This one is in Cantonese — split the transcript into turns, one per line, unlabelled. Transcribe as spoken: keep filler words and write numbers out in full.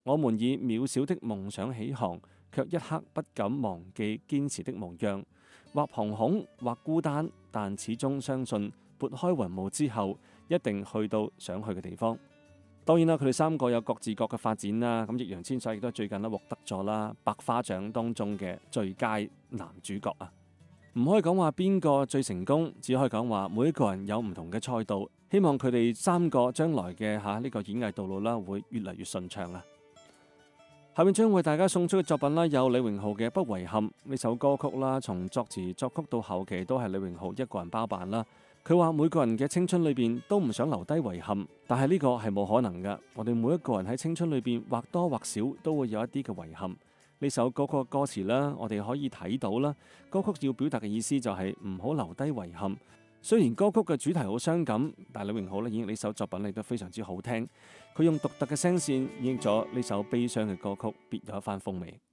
我們以渺小的夢想起航，卻一刻不敢忘記堅持的模樣。或惶恐，或孤單，但始終相信撥開雲霧之後，一定去到想去嘅地方。當然啦，佢哋三個有各自各嘅發展啦。咁易烊千璽亦都最近咧獲得咗啦百花獎當中嘅最佳男主角啊！唔可以講話邊個最成功，只可以講話每一個人有唔同嘅賽道。希望佢哋三個將來嘅吓呢個演藝道路啦，會越嚟越順暢啊！下面將為大家送出嘅作品啦，有李榮浩嘅《不遺憾》呢首歌曲啦，從作詞作曲到後期都係李榮浩一個人包辦啦。佢話每個人嘅青春裏邊都唔想留低遺憾，但係呢個係冇可能噶。我哋每一個人喺青春裏邊或多或少都會有一啲嘅遺憾。呢首歌曲嘅歌詞啦，我哋可以睇到啦，歌曲要表達嘅意思就係唔好留低遺憾。雖然歌曲嘅主題好傷感，但李榮浩咧演繹呢首作品亦都非常之好聽。佢用獨特嘅聲線演繹咗呢首悲傷嘅歌曲，別有一番風味。